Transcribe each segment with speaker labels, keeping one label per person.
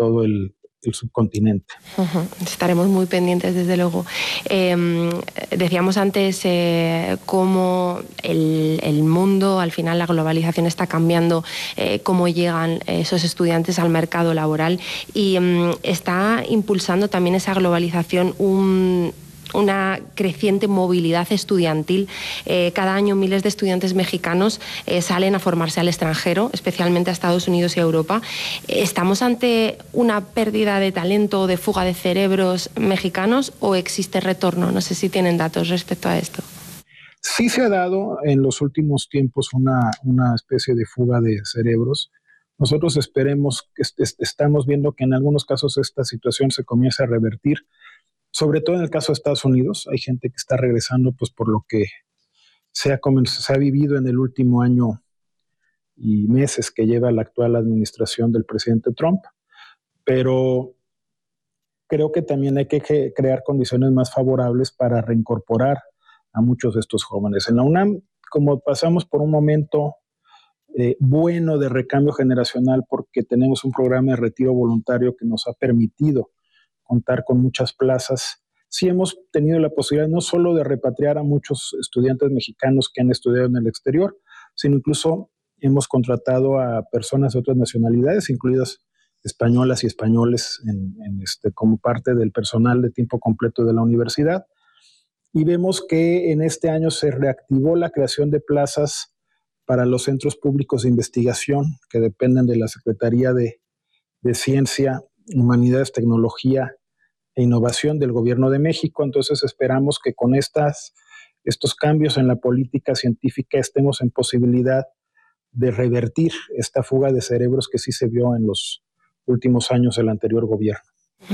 Speaker 1: todo el subcontinente.
Speaker 2: Estaremos muy pendientes, desde luego. Decíamos antes cómo el mundo, al final la globalización está cambiando cómo llegan esos estudiantes al mercado laboral y está impulsando también esa globalización una creciente movilidad estudiantil. Cada año miles de estudiantes mexicanos salen a formarse al extranjero, especialmente a Estados Unidos y a Europa. ¿Estamos ante una pérdida de talento o de fuga de cerebros mexicanos o existe retorno? No sé si tienen datos respecto a esto.
Speaker 1: Sí se ha dado en los últimos tiempos una especie de fuga de cerebros. Nosotros estamos viendo que en algunos casos esta situación se comienza a revertir. Sobre todo en el caso de Estados Unidos, hay gente que está regresando pues por lo que se ha vivido en el último año y meses que lleva la actual administración del presidente Trump, pero creo que también hay que crear condiciones más favorables para reincorporar a muchos de estos jóvenes. En la UNAM, como pasamos por un momento bueno de recambio generacional porque tenemos un programa de retiro voluntario que nos ha permitido contar con muchas plazas. Sí hemos tenido la posibilidad no solo de repatriar a muchos estudiantes mexicanos que han estudiado en el exterior, sino incluso hemos contratado a personas de otras nacionalidades, incluidas españolas y españoles como parte del personal de tiempo completo de la universidad. Y vemos que en este año se reactivó la creación de plazas para los centros públicos de investigación que dependen de la Secretaría de Ciencia, Humanidades, Tecnología e Innovación del Gobierno de México. Entonces esperamos que con estos cambios en la política científica estemos en posibilidad de revertir esta fuga de cerebros que sí se vio en los últimos años del anterior gobierno.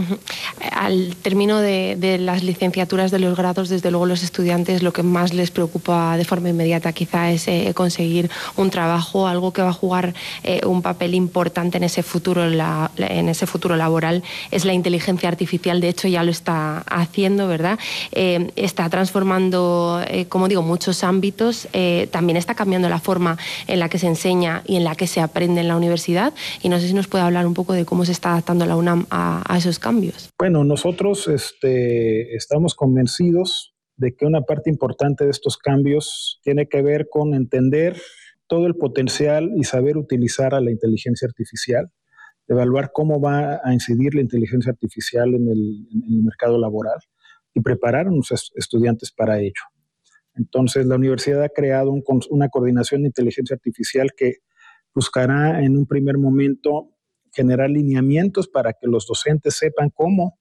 Speaker 2: Al término de las licenciaturas de los grados, desde luego los estudiantes lo que más les preocupa de forma inmediata quizá es conseguir un trabajo, algo que va a jugar un papel importante en ese futuro laboral, es la inteligencia artificial. De hecho ya lo está haciendo, ¿verdad? Está transformando, como digo, muchos ámbitos, también está cambiando la forma en la que se enseña y en la que se aprende en la universidad, y no sé si nos puede hablar un poco de cómo se está adaptando la UNAM a esos cambios.
Speaker 1: Bueno, nosotros estamos convencidos de que una parte importante de estos cambios tiene que ver con entender todo el potencial y saber utilizar a la inteligencia artificial, evaluar cómo va a incidir la inteligencia artificial en el mercado laboral y preparar a los estudiantes para ello. Entonces, la universidad ha creado una coordinación de inteligencia artificial que buscará en un primer momento generar lineamientos para que los docentes sepan cómo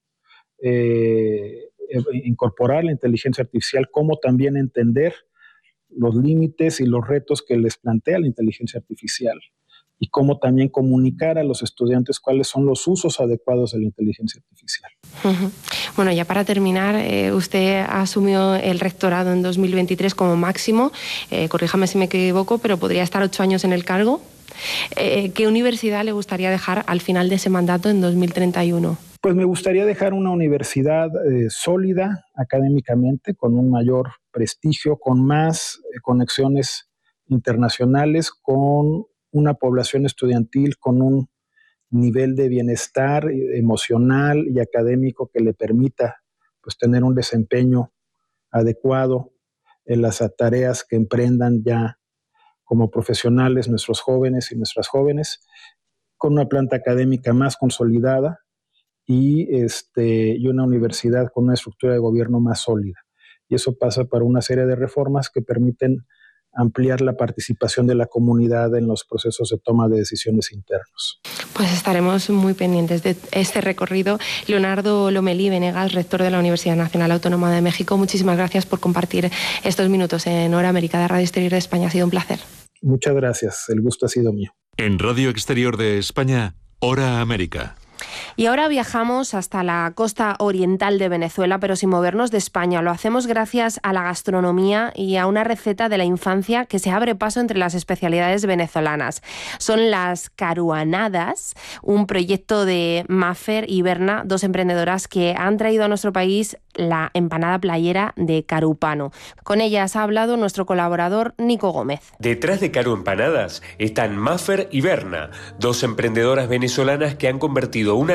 Speaker 1: incorporar la inteligencia artificial, cómo también entender los límites y los retos que les plantea la inteligencia artificial y cómo también comunicar a los estudiantes cuáles son los usos adecuados de la inteligencia artificial.
Speaker 2: Bueno, ya para terminar, usted asumió el rectorado en 2023 como máximo, corríjame si me equivoco, pero podría estar 8 años en el cargo. ¿Qué universidad le gustaría dejar al final de ese mandato en 2031?
Speaker 1: Pues me gustaría dejar una universidad sólida académicamente, con un mayor prestigio, con más conexiones internacionales, con una población estudiantil con un nivel de bienestar emocional y académico que le permita pues, tener un desempeño adecuado en las tareas que emprendan ya como profesionales nuestros jóvenes y nuestras jóvenes, con una planta académica más consolidada y una universidad con una estructura de gobierno más sólida. Y eso pasa por una serie de reformas que permiten ampliar la participación de la comunidad en los procesos de toma de decisiones internos.
Speaker 2: Pues estaremos muy pendientes de este recorrido. Leonardo Lomelí Venegas, rector de la Universidad Nacional Autónoma de México, muchísimas gracias por compartir estos minutos en Hora América de Radio Exterior de España. Ha sido un placer.
Speaker 1: Muchas gracias, el gusto ha sido mío.
Speaker 3: En Radio Exterior de España, Hora América.
Speaker 2: Y ahora viajamos hasta la costa oriental de Venezuela, pero sin movernos de España. Lo hacemos gracias a la gastronomía y a una receta de la infancia que se abre paso entre las especialidades venezolanas. Son las caruanadas, un proyecto de Mafer y Berna, dos emprendedoras que han traído a nuestro país la empanada playera de Carúpano. Con ellas ha hablado nuestro colaborador Nico Gómez.
Speaker 4: Detrás de Caru Empanadas están Mafer y Berna, dos emprendedoras venezolanas que han convertido una